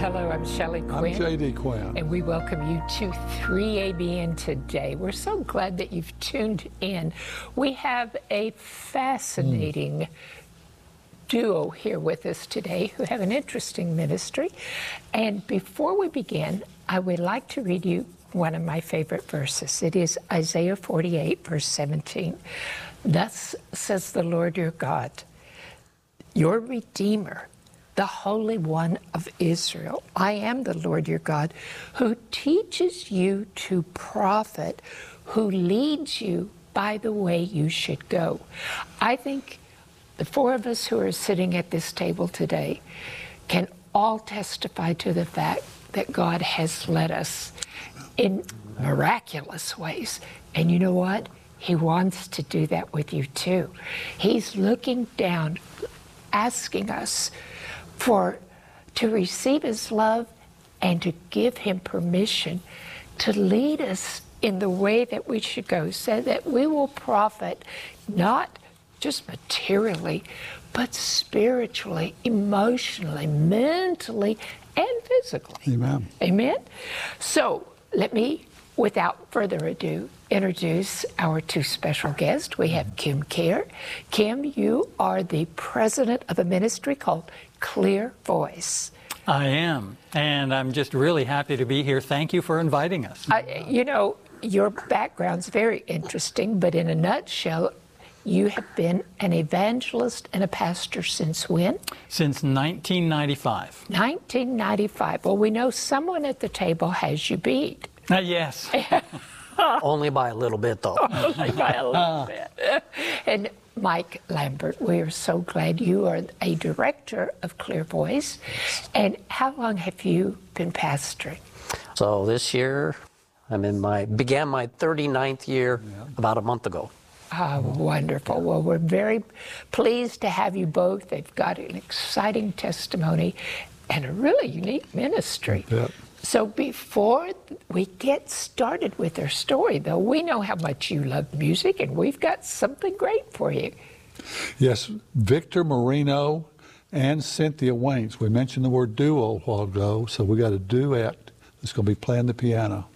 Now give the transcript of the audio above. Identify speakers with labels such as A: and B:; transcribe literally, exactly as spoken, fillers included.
A: Hello, I'm Shelley Quinn.
B: I'm J D Quinn.
A: And we welcome you to three A B N today. We're so glad that you've tuned in. We have a fascinating mm. duo here with us today who have an interesting ministry. And before we begin, I would like to read you one of my favorite verses. It is Isaiah forty-eight, verse seventeen. Thus says the Lord your God, your Redeemer, the Holy One of Israel. I am the Lord your God, who teaches you to profit, who leads you by the way you should go. I think the four of us who are sitting at this table today can all testify to the fact that God has led us in miraculous ways. And you know what? He wants to do that with you too. He's looking down, asking us for to receive his love and to give him permission to lead us in the way that we should go, so that we will profit not just materially, but spiritually, emotionally, mentally, and physically.
B: Amen.
A: Amen. So let me, without further ado, introduce our two special guests. We have Kim Kerr. Kim, you are the president of a ministry called Clear Voice.
C: I am, and I'm just really happy to be here. Thank you for inviting us.
A: Uh, you know, your background's very interesting, but in a nutshell, you have been an evangelist and a pastor since when?
C: Since nineteen ninety-five.
A: nineteen ninety-five. Well, we know someone at the table has you beat.
C: Uh, yes.
D: Only by a little bit, though.
A: Only by a little bit. And Mike Lambert, we are so glad you are a director of Clear Voice. And how long have you been pastoring?
D: So this year, I'm in my, began my thirty-ninth year yeah. about a month ago.
A: Oh, wonderful. Well, we're very pleased to have you both. They've got an exciting testimony and a really unique ministry.
B: Yep.
A: So before we get started with their story, though, we know how much you love music, and we've got something great for you.
B: Yes, Victor Marino and Cynthia Wains. We mentioned the word duo a while ago, so we got a duet that's going to be playing the piano.